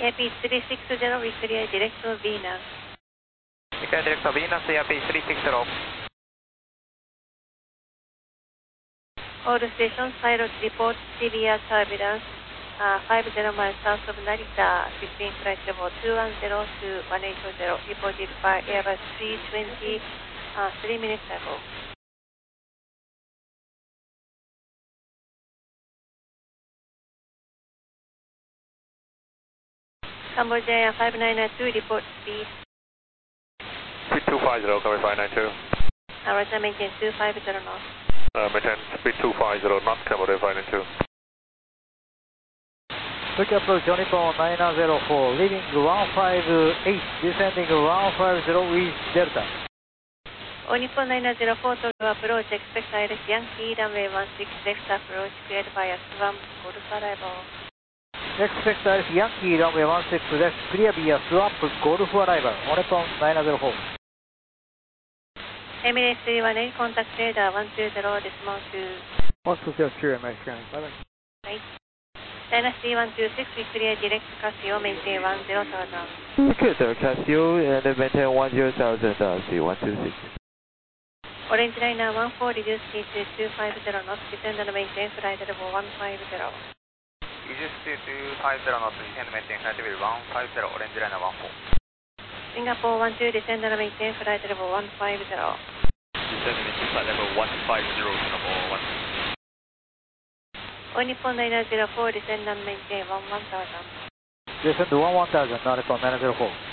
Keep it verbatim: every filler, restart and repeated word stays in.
エアピースリーシックスゼロ we clear direct to Venus. We clear direct to Venus, A P three six zero. All stations, pilots report severe turbulence. Uh, five zero miles south of Narita, between flight level two one zero to one eight zero, reported by Airbus three twenty, uh, three minutes ago. Cambodia five nine nine two, report speed. Speed two five zero, cover five nine two. Uh, right now maintain two five zero knots. Uh, maintain speed two five zero, knots, Cambodia five nine two. Tokyo approach Nippon nine zero four, leaving one five eight, descending one five zero with Delta. On Nippon nine zero four to approach, expect I R S Yankee, runway one six left approach, cleared by Swamp, Golf arrival. Expect I R S Yankee, runway one six left, clear via Swamp, Golf arrival, on Nippon nine zero four. Emirates three one eight, contact radar one two zero, decimal two. one two zero, true, Emirates three one eight, bye bye. Right. Dynasty one two six, we clear direct Casio, maintain one zero thousand. Okay, sir, Casio, and maintain one zero thousand, uh, C one two six. Orange liner one four, reduce speed to two five zero knots, descend and maintain flight level one five zero. Reduce speed to two five zero knots, descend and maintain flight level one five zero, orange liner one four. Singapore one two, descend and maintain flight level one five zero. Descend and maintain flight level one five zero, Singapore one. On Nippon nine zero four, descend and maintain one one thousand. Descend one one thousand, Nippon nine zero four.